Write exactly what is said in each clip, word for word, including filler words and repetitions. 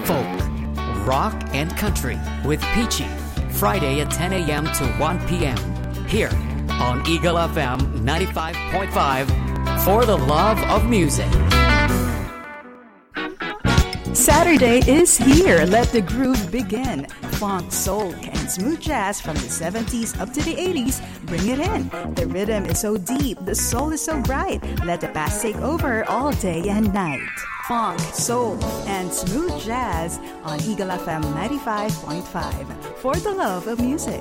folk, rock, and country with Peachy. Friday at ten a.m. to one p.m. here on Eagle F M ninety-five point five for the love of music. Saturday is here. Let the groove begin. Funk, soul, and smooth jazz from the seventies up to the eighties. Bring it in. The rhythm is so deep. The soul is so bright. Let the past take over all day and night. Funk, soul, and smooth jazz on Eagle F M ninety-five point five for the love of music.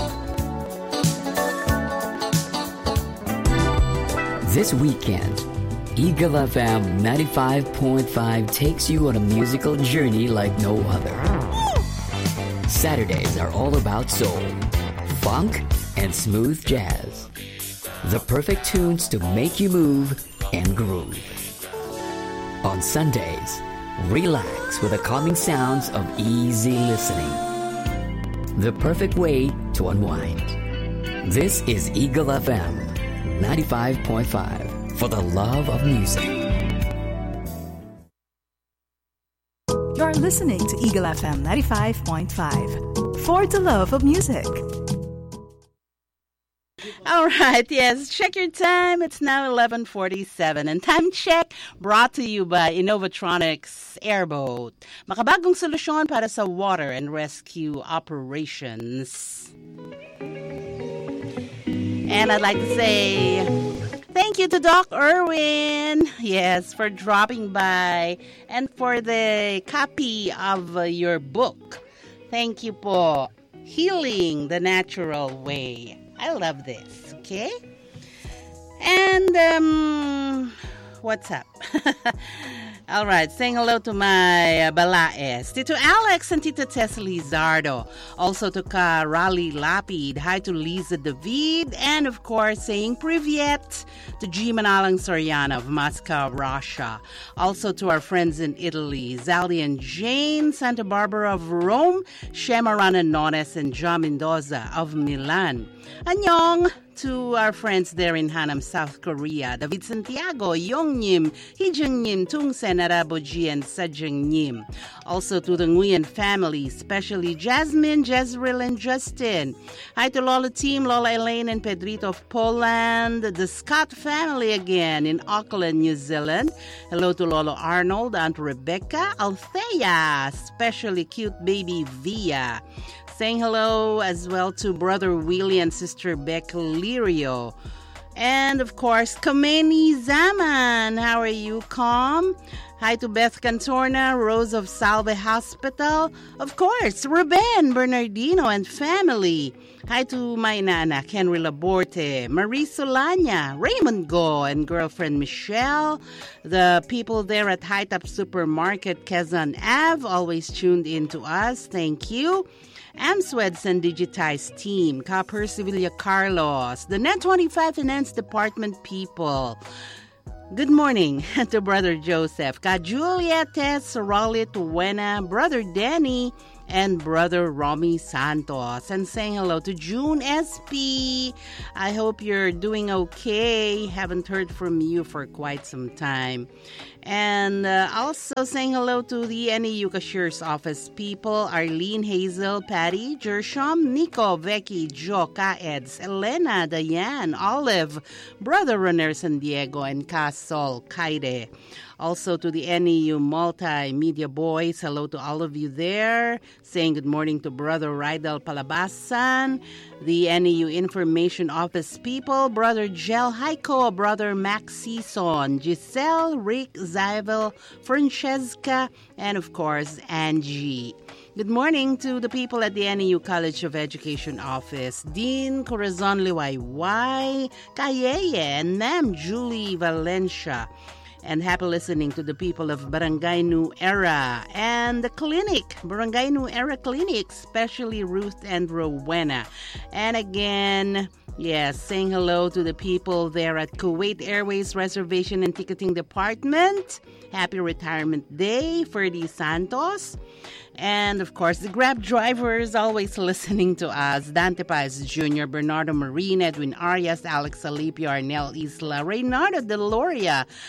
This weekend, Eagle F M ninety-five point five takes you on a musical journey like no other. Saturdays are all about soul, funk, and smooth jazz. The perfect tunes to make you move and groove. On Sundays, relax with the calming sounds of easy listening. The perfect way to unwind. This is Eagle F M ninety-five point five for the love of music. You're listening to Eagle F M ninety-five point five for the love of music. All right, yes, check your time. It's now eleven forty-seven. And time check brought to you by Innovatronics Airboat. Makabagong solusyon para sa water and rescue operations. And I'd like to say thank you to Doc Irwin, yes, for dropping by and for the copy of uh, your book. Thank you po. Healing the Natural Way. I love this, okay? And, um, what's up? All right, saying hello to my uh, Balaes, Tito Alex and Tito Tess Lizardo. Also to Karali Lapid. Hi to Lisa David. And of course, saying Privyet to G. Manalang Soriano of Moscow, Russia. Also to our friends in Italy, Zali and Jane, Santa Barbara of Rome, Shemarana Nones and John Mendoza of Milan. Annyeong to our friends there in Hanam, South Korea, David Santiago, Yong Nim, Hijung Nim, Tung Sen, Araboji, and Sajung Nim. Also to the Nguyen family, especially Jasmine, Jezreel, and Justin. Hi to Lola team, Lola Elaine and Pedrito of Poland, the Scott family again in Auckland, New Zealand. Hello to Lolo Arnold, Aunt Rebecca, Althea, especially cute baby Via. Saying hello as well to Brother Willie and Sister Beck Lirio. And of course, Kameni Zaman. How are you, Calm? Hi to Beth Cantorna, Rose of Salve Hospital. Of course, Ruben Bernardino and family. Hi to my nana, Henry Laborte, Marie Solana, Raymond Go, and girlfriend Michelle. The people there at High Top Supermarket, Quezon Ave, always tuned in to us. Thank you. Amsweds and Digitize team, Copper Sevilla Carlos, the Net twenty-five Finance Department people. Good morning to Brother Joseph, Ka Julia, Tess, Rolit, Wena, Brother Danny, and Brother Romy Santos. And saying hello to June S P. I hope you're doing okay. Haven't heard from you for quite some time. And uh, also saying hello to the N E U Cashier's Office people, Arlene, Hazel, Patty, Jersham, Nico, Becky, Joe, Kaeds, Elena, Diane, Olive, Brother Runner San Diego, and Casol, Kaide. Also to the N E U Multimedia Boys, hello to all of you there. Saying good morning to Brother Rydel Palabasan, the N E U Information Office people, Brother Gel Heiko, Brother Max Season, Giselle, Rick, Zyvel, Francesca, and of course, Angie. Good morning to the people at the N E U College of Education Office, Dean Corazon Liwayway, Kayeye, and Nam Julie Valencia. And happy listening to the people of Barangay New Era and the clinic, Barangay New Era Clinic, especially Ruth and Rowena. And again, yes, saying hello to the people there at Kuwait Airways Reservation and Ticketing Department. Happy Retirement Day, Ferdy Santos. And, of course, the Grab drivers always listening to us. Dante Paz Junior, Bernardo Marine, Edwin Arias, Alex Alipio, Arnel Isla, Reynardo Deloria, Art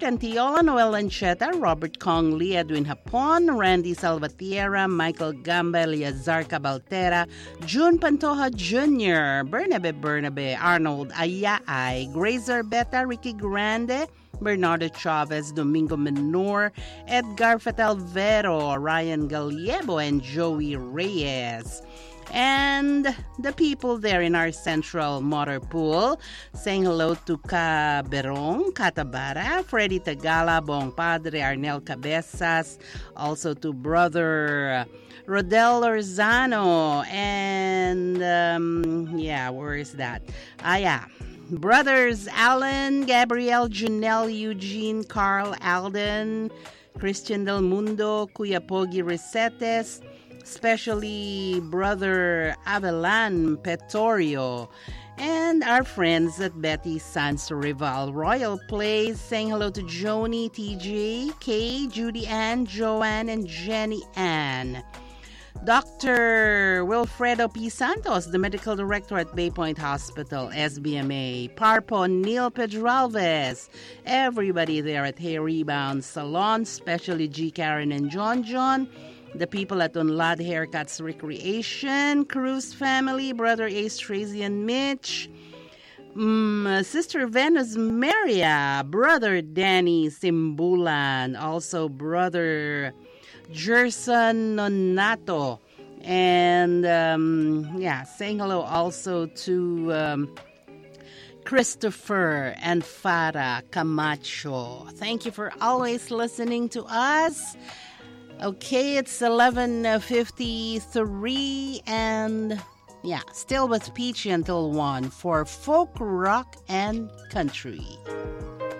Cantiola, Noel Lancheta, Robert Kong Lee, Edwin Hapon, Randy Salvatierra, Michael Gamba, Eleazar Cabaltera, June Pantoja Junior, Bernabe Bernabe, Arnold Ayaay, Grazer Beta, Ricky Grande, Bernardo Chavez, Domingo Menor, Edgar Fatalvero, Ryan Gallego, and Joey Reyes. And the people there in our central motor pool, saying hello to Ka Berong, Catabara, Freddy Tagala, Bong Padre, Arnel Cabezas, also to brother Rodel Orzano, and um, yeah, where is that? Ah, yeah. Brothers Alan, Gabriel, Janelle, Eugene, Carl, Alden, Christian Del Mundo, Kuya Pogi Resetes, especially Brother Avelan Petorio, and our friends at Betty Sans Rival Royal Place, saying hello to Joni, T J, Kay, Judy Ann, Joanne, and Jenny Ann. Doctor Wilfredo P. Santos, the medical director at Bay Point Hospital, S B M A. Parpo Neil Pedralves, everybody there at Hair Rebound Salon, especially G. Karen and John John. The people at Unlad Haircuts Recreation, Cruz family, Brother Ace, Tracy, and Mitch. Mm, Sister Venus Maria, Brother Danny Simbulan, also Brother Jerson Nonato, and um, yeah, saying hello also to um, Christopher and Farah Camacho. Thank you for always listening to us. Okay, it's eleven fifty-three, and yeah, still with Peachy until one for folk, rock, and country.